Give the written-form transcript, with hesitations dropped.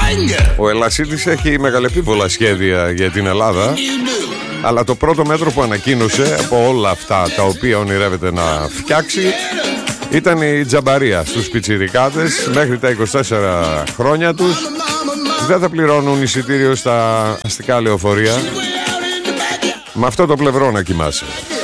Ο Ελασίτης έχει μεγαλεπίβολα σχέδια για την Ελλάδα, αλλά το πρώτο μέτρο που ανακοίνωσε από όλα αυτά τα οποία ονειρεύεται να φτιάξει ήταν η τζαμπαρία στους πιτσιρικάδες. Μέχρι τα 24 χρόνια τους δεν θα πληρώνουν εισιτήριο στα αστικά λεωφορεία. Με αυτό το πλευρό να κοιμάσαι.